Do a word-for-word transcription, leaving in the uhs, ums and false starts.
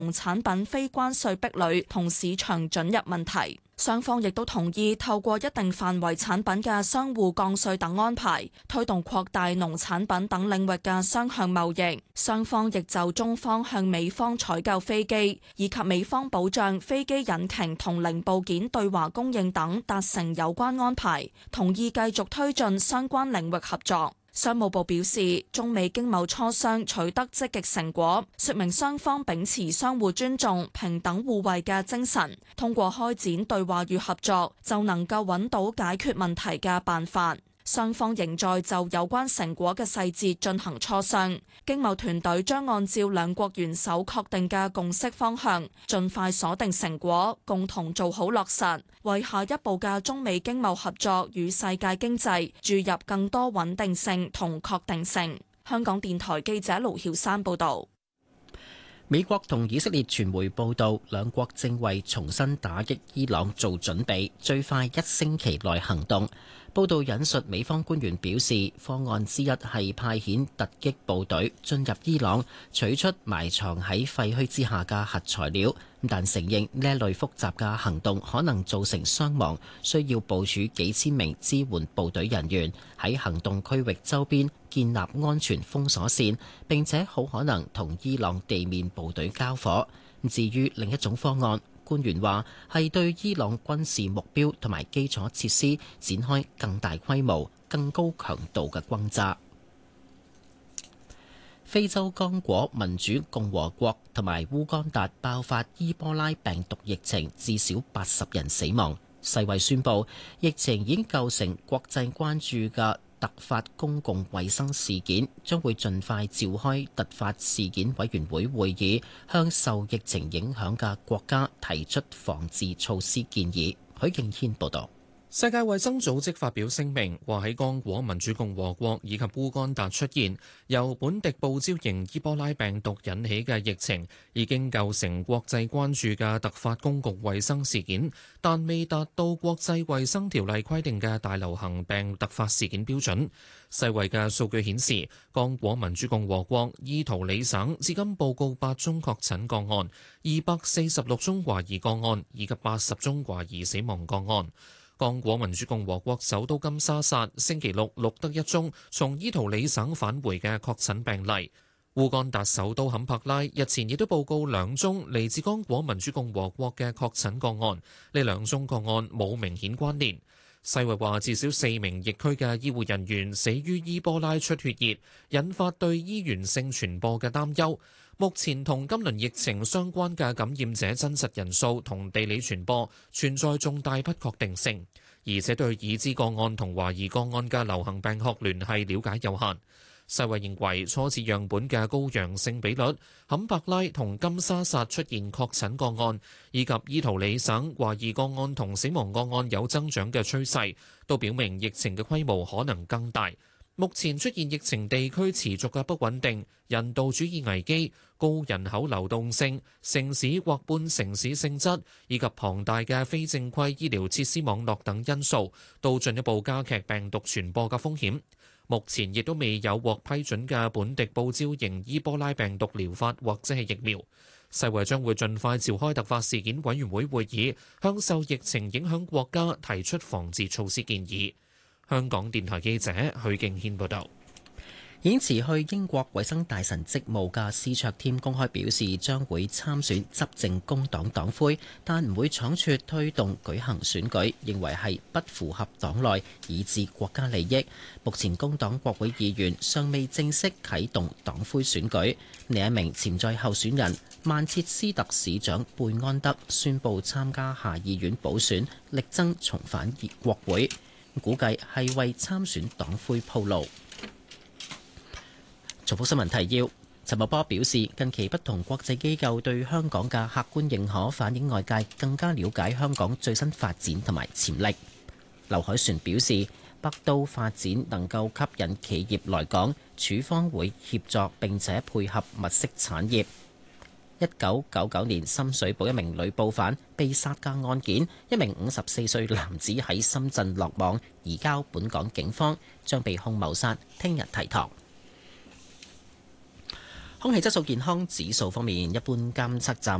農產品非關稅壁壘同市場准入問題。雙方亦都同意透過一定範圍產品嘅相互降稅等安排，推動擴大農產品等領域嘅雙向貿易。雙方亦就中方向美方採購飛機，以及美方保障飛機引擎同零部件對華供應等達成有關安排，同意繼續推進相關領域合作。商務部表示，中美經貿磋商取得積極成果，說明雙方秉持相互尊重、平等互惠嘅精神，通過開展對話與合作，就能夠揾到解決問題嘅辦法。雙方仍在就有關成果嘅細節進行磋商，經貿團隊將按照兩國元首確定嘅共識方向，盡快鎖定成果，共同做好落實，為下一步嘅中美經貿合作與世界經濟注入更多穩定性同確定性。香港電台記者盧曉珊報導。 美國同以色列傳媒報道，兩國正為重新打擊伊朗做準備，最快一星期內行動。報道引述美方官員表示，方案之一係派遣突擊部隊進入伊朗，取出埋藏喺廢墟之下嘅核材料，但承認呢一類複雜嘅行動可能造成傷亡，需要部署幾千名支援部隊人員喺行動區域周邊建立安全封鎖線，並且好可能同伊朗地面部隊交火。至於另一種方案，官員話係對伊朗軍事目標同埋基礎設施展開更大規模、更高強度嘅轟炸。非洲剛果民主共和國同埋烏干達爆發伊波拉病毒疫情，至少八十人死亡。世衛宣布，疫情已經構成國際關注嘅突發公共衛生事件，將會盡快召開突發事件委員會會議，向受疫情影響嘅國家提出防治措施建議。許敬軒報導。 世界衛生組織發表聲明，話喺剛果民主共和國以及烏干達出現由本地報招型伊波拉病毒引起嘅疫情，已經構成國際關注嘅突發公共衛生事件，但未達到國際衛生條例規定嘅大流行病突發事件標準。世衛嘅數據顯示，剛果民主共和國伊圖里省至今報告八宗確診個案，二百四十六宗懷疑個案，以及八十宗懷疑死亡個案。剛果民主共和國首都金沙薩星期六錄得一宗從伊圖里省返回嘅確診病例。烏干達首都坎帕拉日前亦都報告兩宗嚟自剛果民主共和國嘅確診個案，呢兩宗個案冇明顯關聯。世衛話至少四名疫區嘅醫護人員死於伊波拉出血熱，引發對醫源性傳播嘅擔憂。目前同今輪疫情相關嘅感染者真實人數同地理傳播存在重大不確定性，而且對已知個案同懷疑個案嘅流行病學聯繫了解有限。世衛認為初次樣本嘅高陽性比率、坎帕拉同金沙薩出現確診個案，以及伊圖里省懷疑個案同死亡個案有增長嘅趨勢，都表明疫情嘅規模可能更大。目前出現疫情地區持續嘅不穩定、人道主義危機、高人口流動性、城市或半城市性質，以及龐大嘅非正規醫療設施網絡等因素，都進一步加劇病毒傳播嘅風險。目前亦都未有獲批准嘅本地報招型伊波拉病毒療法或者係疫苗。世衛將會盡快召開突發事件委員會會議，向受疫情影響國家提出防治措施建議。香港電台記者許敬軒報道。 已經辭去英國衛生大臣職務嘅斯卓添公開表示，將會參選執政工黨黨魁，但唔會倉促推動舉行選舉，認為係不符合黨內以至國家利益。目前工黨國會議員尚未正式啟動黨魁選舉。另一名潛在候選人曼徹斯特市長貝安德宣布參加下議院補選，力爭重返國會，估計係為參選黨魁鋪路。重複新聞提要。陳茂波表示，近期不同國際機構對香港嘅客觀認可，反映外界更加了解香港最新發展同埋潛力。劉凱旋表示，北都發展能夠吸引企業來港，處方會協助並且配合物色產業。一九九九年深水埗一名女報販被殺嘅案件，一名五十四歲男子喺深圳落網，移交本港警方，將被控謀殺，聽日提堂。 空氣質素健康指數方面，一般監測站